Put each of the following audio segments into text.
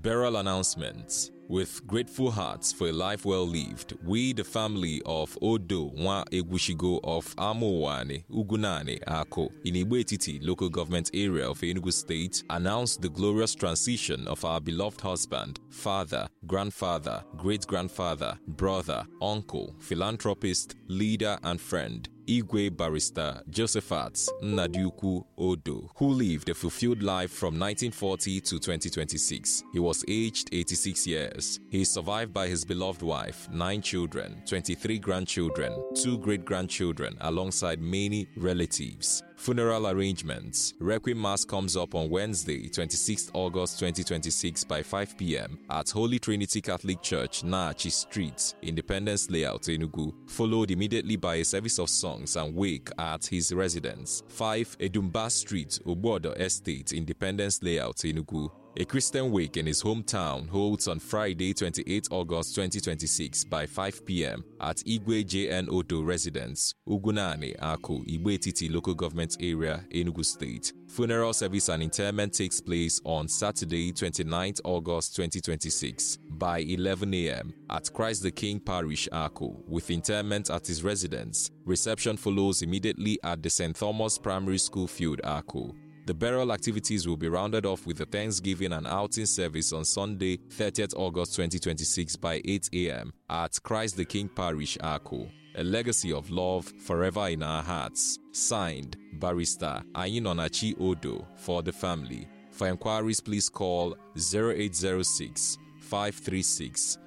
Burial announcements. With grateful hearts for a life well lived, we, the family of Odo Nwa Egwushigo of Amowane, Ugunane, Ako, in Igbo Etiti local government area of Enugu State, announce the glorious transition of our beloved husband, father, grandfather, great-grandfather, brother, uncle, philanthropist, leader, and friend, Igwe Barrister Josephat Nnaduku Odo, who lived a fulfilled life from 1940 to 2026. He was aged 86 years. He is survived by his beloved wife, 9 children, 23 grandchildren, 2 great-grandchildren, alongside many relatives. Funeral arrangements. Requiem Mass comes up on Wednesday, 26th August 2026 by 5 p.m. at Holy Trinity Catholic Church, Naachi Street, Independence Layout, Enugu, followed immediately by a service of songs and wake at his residence, 5 Edumba Street, Obodo Estate, Independence Layout, Enugu. A Christian wake in his hometown holds on Friday, 28 August 2026 by 5 p.m. at Igwe JN Odo Residence, Ugunane, Ako, Igbo Etiti Local Government Area, Enugu State. Funeral service and interment takes place on Saturday, 29 August 2026 by 11 a.m. at Christ the King Parish, Ako, with interment at his residence. Reception follows immediately at the St. Thomas Primary School Field, Ako. The burial activities will be rounded off with a Thanksgiving and outing service on Sunday, 30th August 2026 by 8 a.m. at Christ the King Parish, Ako. A legacy of love forever in our hearts. Signed, Barrister Ayinonachi Odo, for the family. For inquiries, please call 0806 536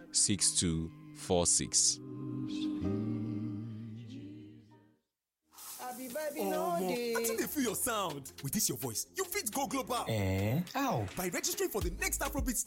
6246. I think they feel your sound. With this your voice, you fit go global. How? By registering for the next Afrobeat